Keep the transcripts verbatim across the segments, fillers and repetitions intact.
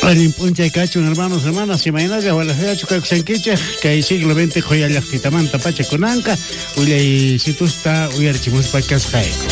Alimpuncha cachun, hermanos, hermanas, imaynalla, walaja chukakusankichej, kay siglo veinte joyallaqtitamanta pachakunanqa, ullay situsta uyarichimuspa kasqayku.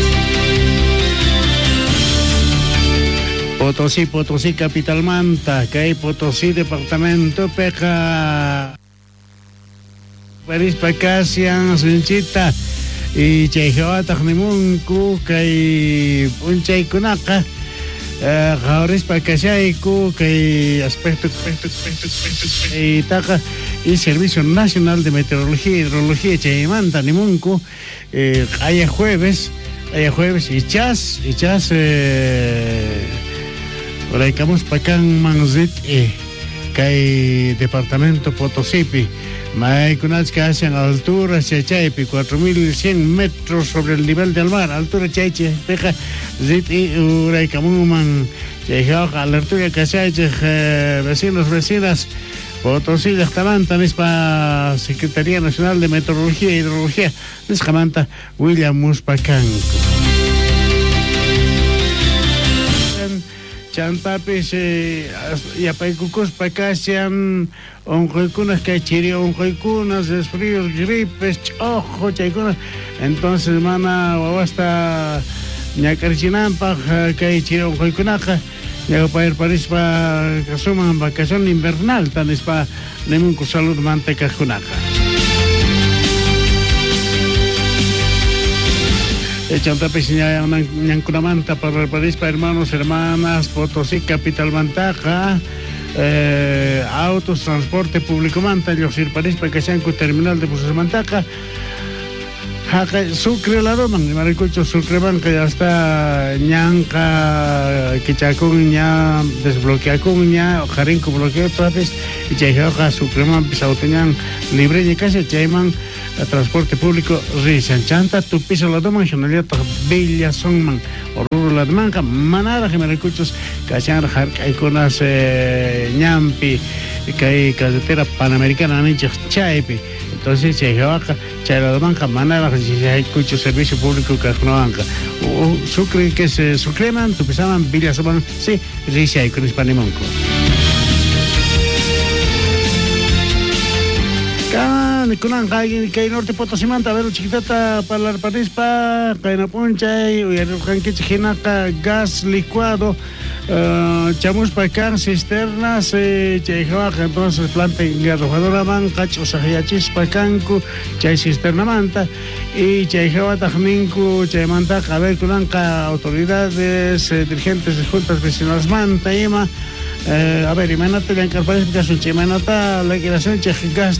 Potosí, Potosí capitalmanta, kay Potosí departamento peqa Parispa kasian sunchita y chayjawataq nimunku kay punchaykunaqa Jaurispa Kashaiku, que aspecto, aspecto, aspecto, aspecto, y taca, y Servicio Nacional de Meteorología y Hidrología, Chaymanta, Nimunku, eh, haya jueves, haya jueves, y chas, y chas, eh, por ahí vamos para acá, Manzit, eh, que hay Departamento Potosí, Maikunats que hacen altura, Chaypi, cuatro mil cien metros sobre el nivel del mar, altura Chayche, Peja, Zit y Uraycamuman, Chayjauja, alertura Cachayche, vecinos, vecinas, Potosí, Lastamanta, Nispa, Secretaría Nacional de Meteorología y Hidrología, Niscamanta, William Muspacanco. Chantapis y apaycucos para acá sean onjoicunas que chirio, onjoicunas, desfríos, gripes, ojo, chaycunas. Entonces, mana, hasta ñacarchinampa, que hay chirio, onjoicunaja, ya para ir para ispa, que suman vacación invernal, tan ispa, nemunco salud manteca junaja. Chantapis ñancunamanta para el país, para hermanos, hermanas, Potosí, capital Mantaja, eh, autos, transporte público Manta, Yosir París, para que sean con terminal de buses Mantaja, Sucre la Roman, Maricucho, Sucre Banca, ya está Ñanca, Quichacún, ya desbloquea con ya, Jarinco bloqueo otra vez, y Chayjaja, Sucre Man, Pisauteñan, libre y casi Chayman. Transporte público Rizanchanta, tu piso la doma, Jonalía, Villa Sonman, Oruro la Manca, Manara, Gemericuchos, Cachar, Iconas, Ñampi, que hay carretera panamericana, Ninja Chaipi. Entonces, Chayjaca, Chayla Manca, Manara, Gemericuchos, servicio público, Cajnoanca. Sucre, que es Sucreman, tu pisaban, Villa Sonman, sí, Rizai, con Hispanimonco. Kunan kay kay Norte Potosí Manta, a ver chiquitata para la parispa, kay na punchay, y el canquich jinaka gas licuado, uh, chamus para acá, cisternas, eh, chayjaja, entonces planta arrojadora manca, chosajachis para canco, chay cisterna manta, y chayjaja tajninku, chaymanta, a ver kunan autoridades, eh, dirigentes de juntas vecinales manta, ima, eh, a ver, imagínate la encarpares, porque es un chimenata, la que la gas